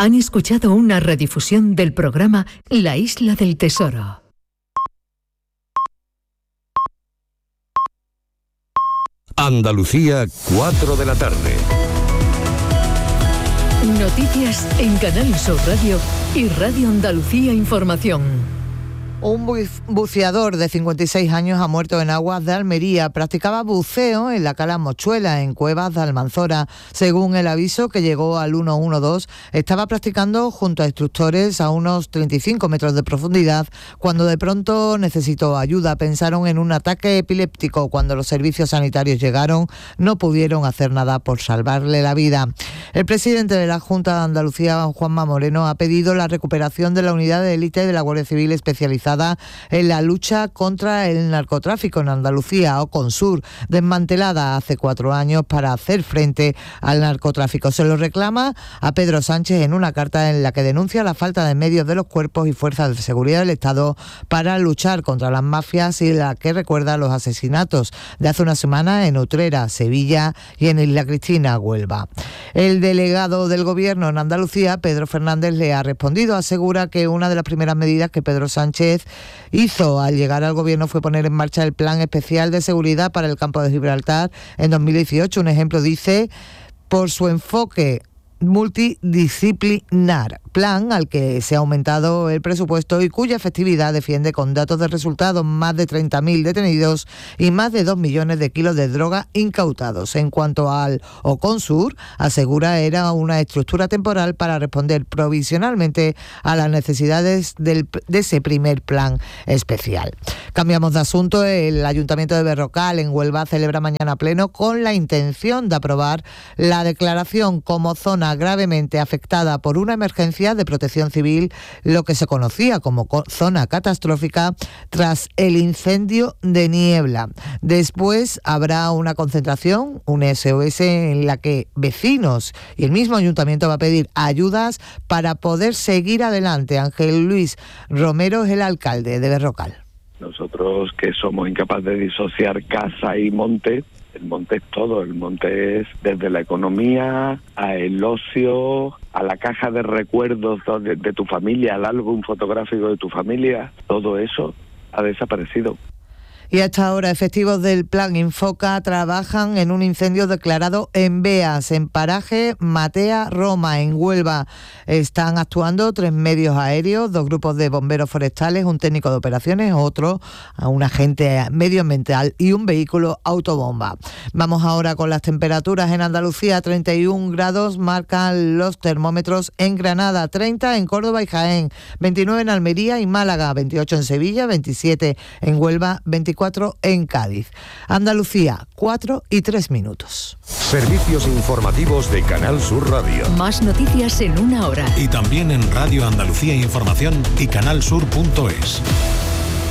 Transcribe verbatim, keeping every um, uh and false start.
Han escuchado una redifusión del programa La Isla del Tesoro. Andalucía, cuatro de la tarde. Noticias en Canal Sur Radio y Radio Andalucía Información. Un buceador de cincuenta y seis años ha muerto en aguas de Almería. Practicaba buceo en la cala Mochuela, en Cuevas de Almanzora. Según el aviso que llegó al ciento doce, estaba practicando junto a instructores a unos treinta y cinco metros de profundidad cuando de pronto necesitó ayuda. Pensaron en un ataque epiléptico. Cuando los servicios sanitarios llegaron, no pudieron hacer nada por salvarle la vida. El presidente de la Junta de Andalucía, Juanma Moreno, ha pedido la recuperación de la unidad de élite de la Guardia Civil especializada en la lucha contra el narcotráfico en Andalucía, Oconsur, desmantelada hace cuatro años para hacer frente al narcotráfico. Se lo reclama a Pedro Sánchez en una carta en la que denuncia la falta de medios de los cuerpos y fuerzas de seguridad del Estado para luchar contra las mafias y la que recuerda los asesinatos de hace una semana en Utrera, Sevilla y en Isla Cristina, Huelva. El delegado del Gobierno en Andalucía, Pedro Fernández, le ha respondido. Asegura que una de las primeras medidas que Pedro Sánchez hizo al llegar al gobierno fue poner en marcha el Plan Especial de Seguridad para el Campo de Gibraltar en dos mil dieciocho. Un ejemplo, dice, por su enfoque multidisciplinar, plan al que se ha aumentado el presupuesto y cuya efectividad defiende con datos de resultados más de treinta mil detenidos y más de dos millones de kilos de droga incautados. En cuanto al Oconsur, asegura era una estructura temporal para responder provisionalmente a las necesidades del, de ese primer plan especial. Cambiamos de asunto. El Ayuntamiento de Berrocal, en Huelva, celebra mañana pleno con la intención de aprobar la declaración como zona gravemente afectada por una emergencia de protección civil, lo que se conocía como zona catastrófica, tras el incendio de Niebla. Después habrá una concentración, un S O S, en la que vecinos y el mismo ayuntamiento va a pedir ayudas para poder seguir adelante. Ángel Luis Romero es el alcalde de Berrocal. Nosotros, que somos incapaces de disociar casa y monte, el monte es todo, el monte es desde la economía, a el ocio, a la caja de recuerdos de, de tu familia, al álbum fotográfico de tu familia, todo eso ha desaparecido. Y hasta ahora, efectivos del Plan Infoca trabajan en un incendio declarado en Beas, en paraje Matea Roma, en Huelva. Están actuando tres medios aéreos, dos grupos de bomberos forestales, un técnico de operaciones, otro, un agente medioambiental y un vehículo autobomba. Vamos ahora con las temperaturas en Andalucía. treinta y un grados marcan los termómetros en Granada, treinta en Córdoba y Jaén, veintinueve en Almería y Málaga, veintiocho en Sevilla, veintisiete en Huelva, veinticuatro en Cádiz. Andalucía, cuatro y tres minutos. Servicios informativos de Canal Sur Radio. Más noticias en una hora. Y también en Radio Andalucía Información y canal sur punto es.